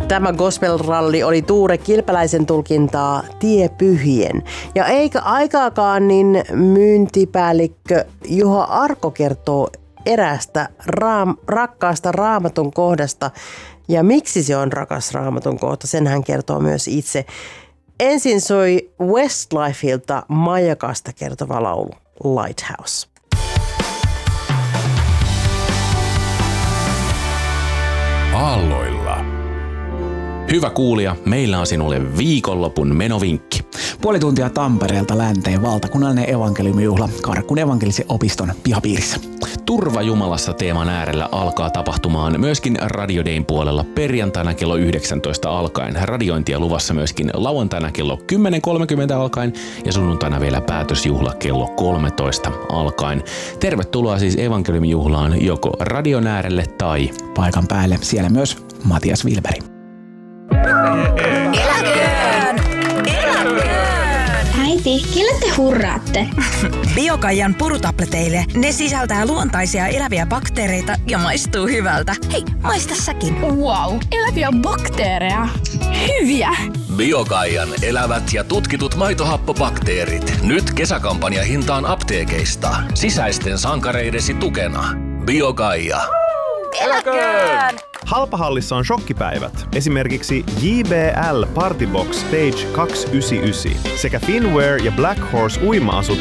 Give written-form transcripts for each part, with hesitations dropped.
Tämä gospel-ralli oli Tuure Kilpeläisen tulkintaa Tie pyhien. Ja eikä aikaakaan, niin myyntipäällikkö Juha Arko kertoo eräästä rakkaasta Raamatun kohdasta. Ja miksi se on rakas Raamatun kohta, sen hän kertoo myös itse. Ensin soi Westlifeilta Majakasta kertova laulu Lighthouse. Aalloilla. Hyvä kuulija, meillä on sinulle viikonlopun menovinkki. Puoli tuntia Tampereelta länteen valtakunnallinen evankeliumijuhla Karkkun evankelisen opiston pihapiirissä. Turva Jumalassa -teeman äärellä alkaa tapahtumaan myöskin Radio Dayn puolella perjantaina kello 19 alkaen. Radiointia luvassa myöskin lauantaina kello 10.30 alkaen ja sunnuntaina vielä päätösjuhla kello 13 alkaen. Tervetuloa siis evankeliumijuhlaan joko radion äärelle tai paikan päälle. Siellä myös Matias Wilberi. Eläköön! Eläköön! Äiti, kelle te hurraatte? Biokaijan purutableteille. Ne sisältää luontaisia eläviä bakteereita ja maistuu hyvältä. Hei, maista säkin. Wow, eläviä bakteereja. Hyviä! Biokaijan elävät ja tutkitut maitohappobakteerit. Nyt kesäkampanja hintaan apteekeista. Sisäisten sankareidesi tukena. Biokaija. Eläköön! Halpahallissa on shokkipäivät. Esimerkiksi JBL Partybox Stage 299 sekä Finwear ja Black Horse uima-asut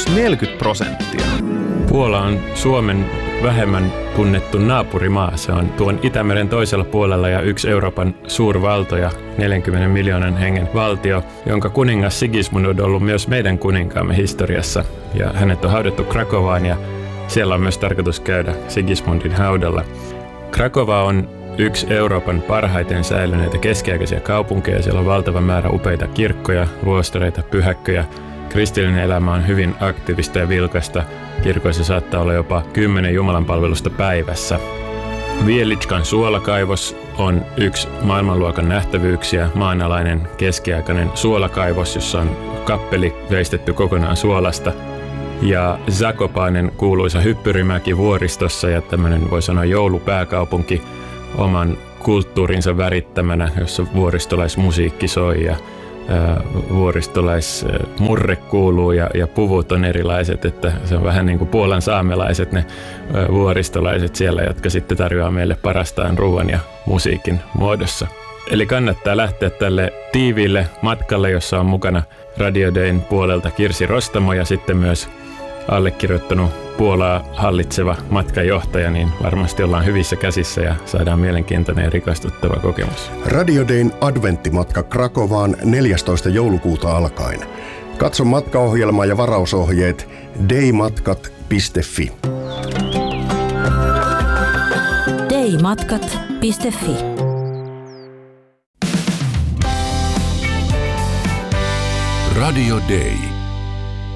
-40%. Puola on Suomen vähemmän tunnettu naapurimaa. Se on tuon Itämeren toisella puolella ja yksi Euroopan suurvalto ja 40 miljoonan hengen valtio, jonka kuningas Sigismund on ollut myös meidän kuninkaamme historiassa. Ja hänet on haudattu Krakovaan ja siellä on myös tarkoitus käydä Sigismundin haudalla. Krakova on yksi Euroopan parhaiten säilyneitä keskiaikaisia kaupunkeja. Siellä on valtava määrä upeita kirkkoja, luostareita, pyhäkköjä. Kristillinen elämä on hyvin aktiivista ja vilkasta. Kirkoissa saattaa olla jopa 10 jumalanpalvelusta päivässä. Vielitskan suolakaivos on yksi maailmanluokan nähtävyyksiä, maanalainen keskiaikainen suolakaivos, jossa on kappeli veistetty kokonaan suolasta. Ja Zakopanen kuuluisa hyppyrimäki vuoristossa ja tämmöinen voi sanoa joulupääkaupunki oman kulttuurinsa värittämänä, jossa vuoristolaismusiikki soi ja vuoristolaismurre kuuluu ja puvut on erilaiset, että se on vähän niin kuin Puolan saamelaiset ne vuoristolaiset siellä, jotka sitten tarjoaa meille parastaan ruoan ja musiikin muodossa. Eli kannattaa lähteä tälle tiiviille matkalle, jossa on mukana Radio Dayn puolelta Kirsi Rostamo ja sitten myös allekirjoittanut Puolaa hallitseva matkanjohtaja, niin varmasti ollaan hyvissä käsissä ja saadaan mielenkiintoinen ja rikastuttava kokemus. Radio Dayn adventtimatka Krakovaan 14. joulukuuta alkaen. Katso matkaohjelma ja varausohjeet daymatkat.fi. daymatkat.fi. Radio Day.